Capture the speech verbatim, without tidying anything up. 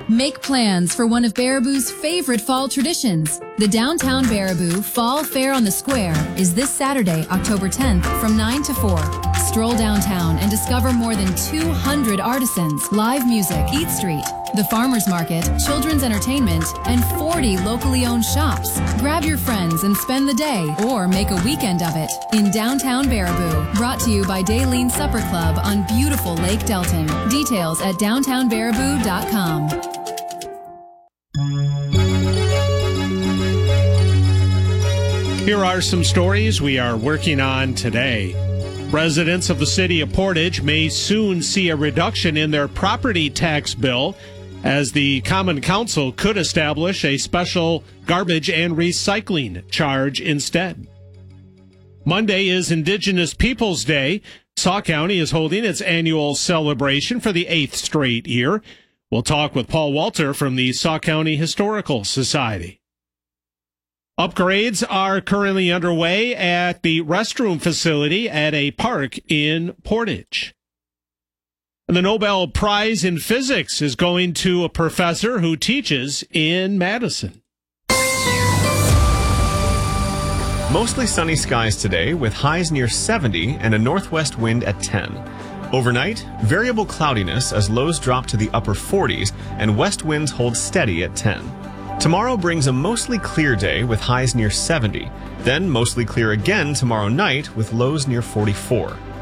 Make plans for one of Baraboo's favorite fall traditions. The Downtown Baraboo Fall Fair on the Square is this Saturday, October tenth from nine to four. Stroll downtown and discover more than two hundred artisans, live music, Eat Street, the farmers market, children's entertainment, and forty locally owned shops. Grab your friends and spend the day or make a weekend of it in downtown Baraboo. Brought to you by Daleen Supper Club on beautiful Lake Delton. Details at downtown baraboo dot com. Here are some stories we are working on today. Residents of the city of Portage may soon see a reduction in their property tax bill, as the Common Council could establish a special garbage and recycling charge instead. Monday is Indigenous Peoples Day. Sauk County is holding its annual celebration for the eighth straight year. We'll talk with Paul Walter from the Sauk County Historical Society. Upgrades are currently underway at the restroom facility at a park in Portage. The Nobel Prize in Physics is going to a professor who teaches in Madison. Mostly sunny skies today with highs near seventy and a northwest wind at ten. Overnight, variable cloudiness as lows drop to the upper forties and west winds hold steady at ten. Tomorrow brings a mostly clear day with highs near seventy, then mostly clear again tomorrow night with lows near forty-four.